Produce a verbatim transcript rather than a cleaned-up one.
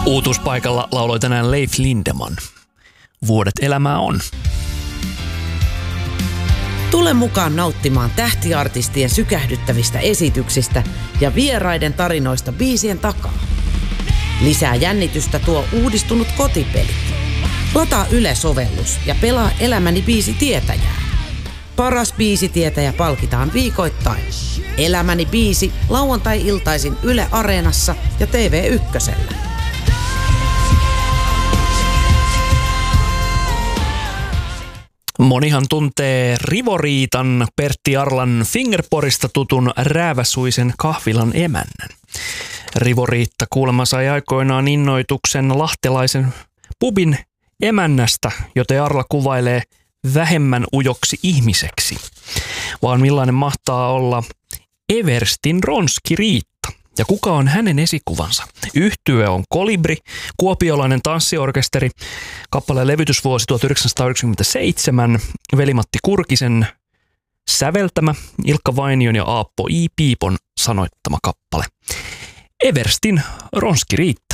Uutuuspaikalla lauloi tänään Leif Lindeman. Vuodet elämää on. Tule mukaan nauttimaan tähtiartistien sykähdyttävistä esityksistä ja vieraiden tarinoista biisien takaa. Lisää jännitystä tuo uudistunut kotipeli. Lataa Yle-sovellus ja pelaa Elämäni biisitietäjää. Paras biisitietäjä palkitaan viikoittain. Elämäni biisi lauantai-iltaisin Yle Areenassa ja T V Ykkösellä. Monihan tuntee Rivoriitan Pertti Arlan Fingerporista tutun rääväsuisen kahvilan emännän. Rivoriitta kuulemma sai aikoinaan innoituksen lahtelaisen pubin emännästä, joten Arla kuvailee vähemmän ujoksi ihmiseksi. Vaan millainen mahtaa olla Everstin Ronski Riitta. Ja kuka on hänen esikuvansa? Yhtye on Kolibri, kuopiolainen tanssiorkesteri, kappaleen levytysvuosi tuhatyhdeksänsataayhdeksänkymmentäseitsemän, Veli-Matti Kurkisen säveltämä, Ilkka Vainion ja Aappo I. Piipon sanoittama kappale. Everstin Ronski Riitta.